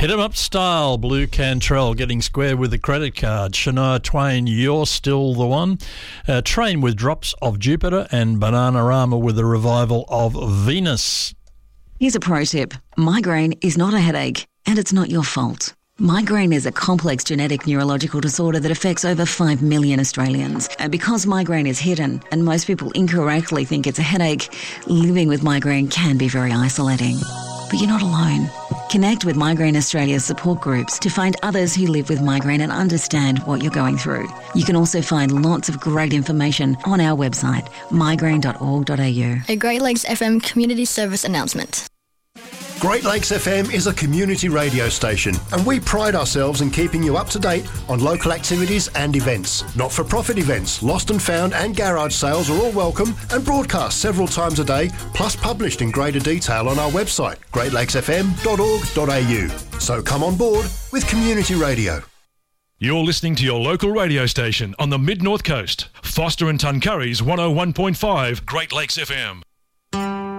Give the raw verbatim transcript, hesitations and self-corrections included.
Hit 'em up style, Blue Cantrell getting square with the credit card. Shania Twain, You're Still the One. Uh, Train with Drops of Jupiter, and Bananarama with the revival of Venus. Here's a pro tip. Migraine is not a headache, and it's not your fault. Migraine is a complex genetic neurological disorder that affects over five million Australians. And because migraine is hidden and most people incorrectly think it's a headache, living with migraine can be very isolating. But you're not alone. Connect with Migraine Australia's support groups to find others who live with migraine and understand what you're going through. You can also find lots of great information on our website, migraine dot org dot a u. A Great Lakes F M community service announcement. Great Lakes F M is a community radio station, and we pride ourselves in keeping you up to date on local activities and events. Not-for-profit events, lost and found and garage sales are all welcome and broadcast several times a day, plus published in greater detail on our website, great lakes f m dot org dot a u. So come on board with community radio. You're listening to your local radio station on the Mid-North Coast. Foster and Tuncurry's one oh one point five Great Lakes F M.